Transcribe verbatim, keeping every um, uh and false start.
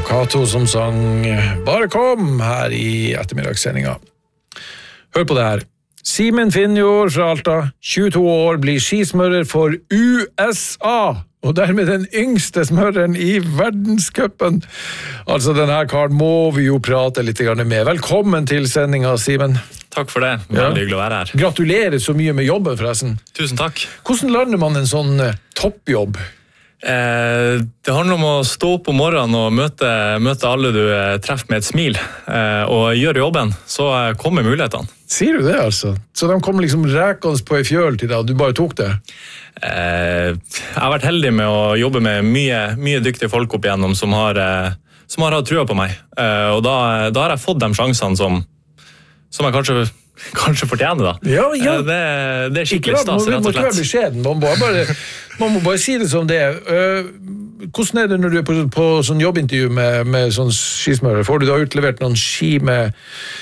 Cato som sang Bare kom her i ettermiddagssendinga. Hør på det her. Simen Finnjord fra Alta, tjueto år, blir skismører for U S A, og dermed den yngste smøreren i verdenscupen. Altså, denne karen må vi jo prate litt med. Velkommen til sendinga, Simen. Takk for det, veldig ja. Hyggelig å være her. Gratulerer så mye med jobben, forresten. Tusen takk. Hvordan lander man en sånn toppjobb? Eh, det handler om å stå opp om morgenen og møte, møte alle du eh, treffer med et smil, eh, og gjøre jobben, så eh, kommer mulighetene. Sier du det, altså? Så de kom liksom rekende på en fjøl til deg, og du bare tok det? Eh, jeg har vært heldig med å jobbe med mye, mye dyktige folk opp igjennom som har, eh, som har hatt trua på meg, eh, og da, da har jeg fått de sjansene som, som jeg kanskje... Kanskje fortjene da. Ja, ja. Det, det er skikkelig stas, rett og slett. Man må ikke være beskjeden, man må bare, man må bare si det som det er. Hvordan er det når du er på, på sånn jobbintervju med, med sånn skismører? Får du da utlevert noen ski med,